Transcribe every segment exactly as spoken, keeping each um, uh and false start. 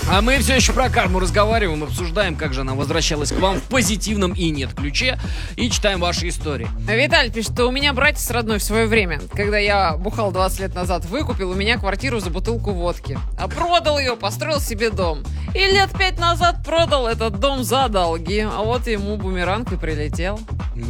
А мы все еще про карму разговариваем, обсуждаем, как же она возвращалась к вам в позитивном и нет ключе, и читаем ваши истории. Виталий пишет, что у меня братец родной в свое время, когда я бухал двадцать лет назад, выкупил у меня квартиру за бутылку водки. А продал ее, построил себе дом. И лет пять назад продал этот дом за долги. А вот ему бумеранг и прилетел.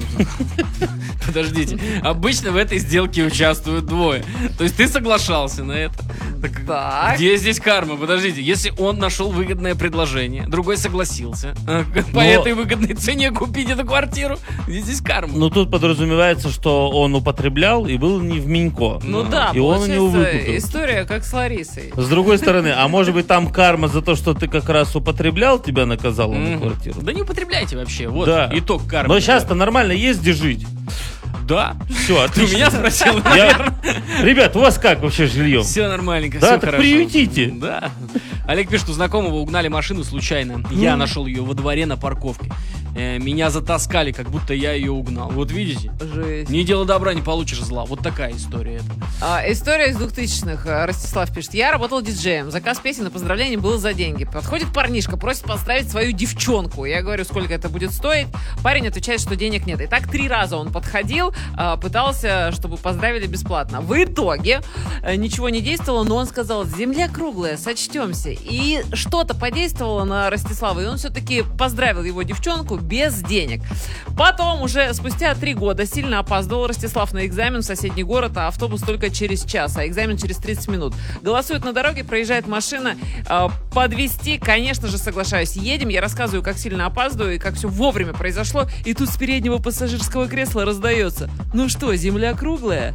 Подождите, обычно в этой сделке участвуют двое. То есть ты соглашался на это? Так, Так. Где здесь карма? Подождите, если он нашел выгодное предложение, другой согласился э, по Но- этой выгодной цене купить эту квартиру, где здесь карма? Ну, тут подразумевается, что он употреблял и был не в Минько. Ну да, И он у него получается, выкупил. история как с Ларисой. С другой стороны, а может быть там карма за то, что ты как раз употреблял, тебя наказала на Мгм. квартиру? Да не употребляйте вообще. Вот Да. итог кармы. Но сейчас-то нормально есть где жить. Да. Все, Ты отлично. меня спросил, Я- наверное. Ребят, у вас как вообще с жильем? Все нормальненько, Да, все так хорошо. приютите. Да. Олег пишет, у знакомого угнали машину случайно. Я нашел ее во дворе на парковке. Э, Меня затаскали, как будто я ее угнал. Вот видите? Жесть. Не дело добра, не получишь зла. Вот такая история это. А, история из двухтысячных. А, Ростислав пишет. Я работал диджеем. Заказ песен на поздравление был за деньги. Подходит парнишка, просит поздравить свою девчонку. Я говорю, сколько это будет стоить. Парень отвечает, что денег нет. И так три раза он подходил, а, пытался, чтобы поздравили бесплатно. В итоге э, ничего не действовало, но он сказал, земля круглая, сочтемся. И что-то подействовало на Ростислава, и он все-таки поздравил его девчонку без денег. Потом, уже спустя три года, сильно опаздывал Ростислав на экзамен в соседний город, а автобус только через час, а экзамен через тридцать минут. Голосует на дороге, проезжает машина. Э, подвезти, конечно же, соглашаюсь. Едем, я рассказываю, как сильно опаздываю и как все вовремя произошло. И тут с переднего пассажирского кресла раздается. Ну что, земля круглая?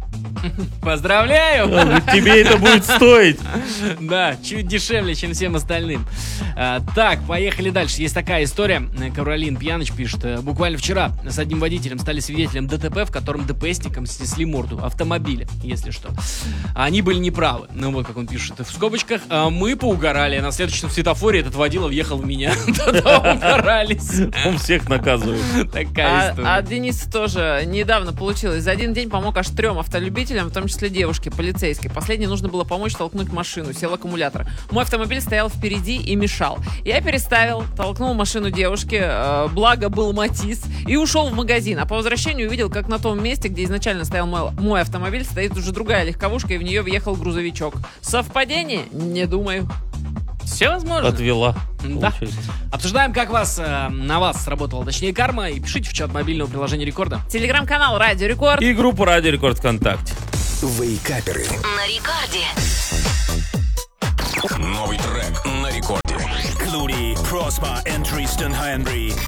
Поздравляю! А, вот тебе это будет стоить. Да, чуть дешевле, чем всем остальным. А, так, поехали дальше. Есть такая история. Каролин Пьяныч пишет. э, Буквально вчера с одним водителем стали свидетелем ДТП, в котором ДПСникам снесли морду автомобиля, если что. Они были неправы. Ну вот, как он пишет в скобочках. А мы поугорали. На следующем светофоре этот водила въехал в меня. Тогда угорались. Он всех наказывает. Такая А, история. а Дениса тоже недавно получилось. За один день помог аж трем автолюбителям, в том числе девушке, полицейской. Последней нужно было помочь толкнуть машину, сел аккумулятор. Мой автомобиль стоял впереди и мешал. Я переставил, толкнул машину девушки, э, благо был Матис, и ушел в магазин. А по возвращению увидел, как на том месте, где изначально стоял мой, мой автомобиль, стоит уже другая легковушка, и в нее въехал грузовичок. Совпадение? Не думаю. Все возможно. Отвела. Да. получается. Обсуждаем, как вас, э, на вас сработала, точнее, карма. И пишите в чат мобильного приложения Рекорда. Телеграм-канал Радио Рекорд. И группу Радио Рекорд ВКонтакте. Вейкаперы. На рекорде. Новый трек на рекорде. Клури, Prosper and Tristan Henry.